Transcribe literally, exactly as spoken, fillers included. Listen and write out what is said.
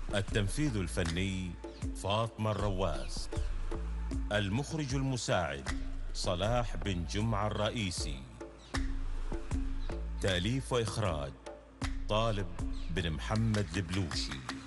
التنفيذ الفني فاطمة الرواس. المخرج المساعد صلاح بن جمعة الرئيسي. تأليف وإخراج طالب بن محمد البلوشي.